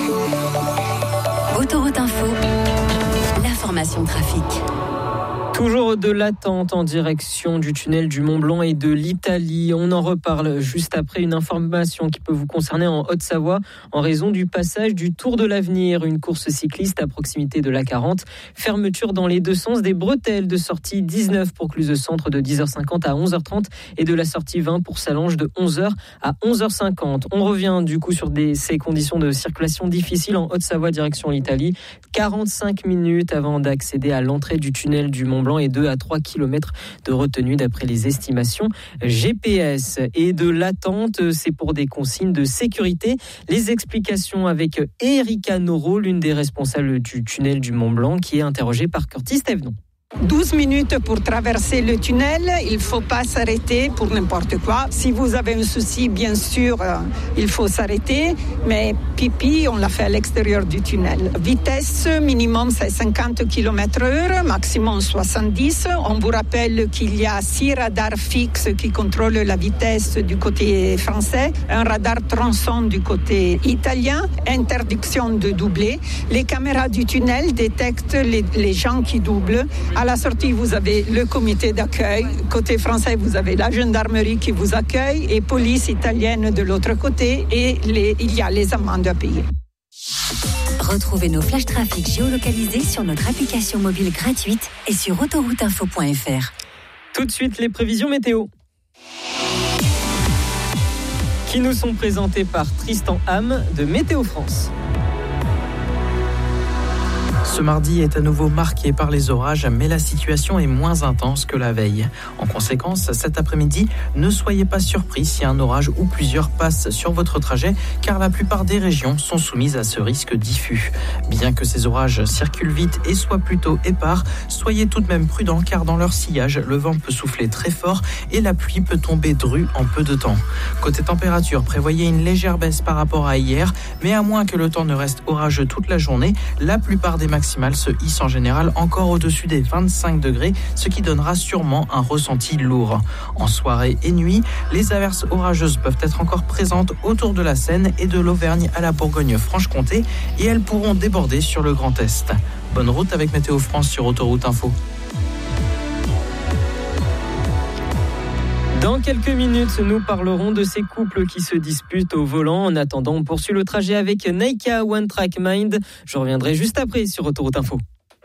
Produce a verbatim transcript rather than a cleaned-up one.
Autoroute Info, l'information trafic. Toujours de l'attente en direction du tunnel du Mont Blanc et de l'Italie. On en reparle juste après une information qui peut vous concerner en Haute-Savoie en raison du passage du Tour de l'Avenir, une course cycliste à proximité de l'A quarante. Fermeture dans les deux sens des bretelles de sortie dix-neuf pour Cluses-Centre de dix heures cinquante à onze heures trente et de la sortie vingt pour Sallanges de onze heures à onze heures cinquante. On revient du coup sur des, ces conditions de circulation difficiles en Haute-Savoie direction l'Italie. quarante-cinq minutes avant d'accéder à l'entrée du tunnel du Mont Blanc et deux à trois kilomètres de retenue d'après les estimations G P S. Et de l'attente, c'est pour des consignes de sécurité. Les explications avec Erika Noro, l'une des responsables du tunnel du Mont Blanc, qui est interrogée par Curtis Thévenon. douze minutes pour traverser le tunnel, il ne faut pas s'arrêter pour n'importe quoi. Si vous avez un souci, bien sûr, euh, il faut s'arrêter, mais pipi, on l'a fait à l'extérieur du tunnel. Vitesse minimum, c'est cinquante kilomètres heure, maximum soixante-dix. On vous rappelle qu'il y a six radars fixes qui contrôlent la vitesse du côté français, un radar tronçon du côté italien, interdiction de doubler. Les caméras du tunnel détectent les, les gens qui doublent. À la sortie, vous avez le comité d'accueil. Côté français, vous avez la gendarmerie qui vous accueille et police italienne de l'autre côté. Et les, il y a les amendes à payer. Retrouvez nos flash trafic géolocalisés sur notre application mobile gratuite et sur autoroute info point f r. Tout de suite, les prévisions météo, qui nous sont présentées par Tristan Ham de Météo France. Ce mardi est à nouveau marqué par les orages, mais la situation est moins intense que la veille. En conséquence, cet après-midi, ne soyez pas surpris si un orage ou plusieurs passent sur votre trajet, car la plupart des régions sont soumises à ce risque diffus. Bien que ces orages circulent vite et soient plutôt épars, soyez tout de même prudents, car dans leur sillage, le vent peut souffler très fort et la pluie peut tomber drue en peu de temps. Côté température, prévoyez une légère baisse par rapport à hier, mais à moins que le temps ne reste orageux toute la journée, la plupart des maximales se hissent en général encore au-dessus des vingt-cinq degrés, ce qui donnera sûrement un ressenti lourd. En soirée et nuit, les averses orageuses peuvent être encore présentes autour de la Seine et de l'Auvergne à la Bourgogne-Franche-Comté, et elles pourront déborder sur le Grand Est. Bonne route avec Météo France sur Autoroute Info. Dans quelques minutes, nous parlerons de ces couples qui se disputent au volant. En attendant, on poursuit le trajet avec Naika One Track Mind. Je reviendrai juste après sur Autoroute Info.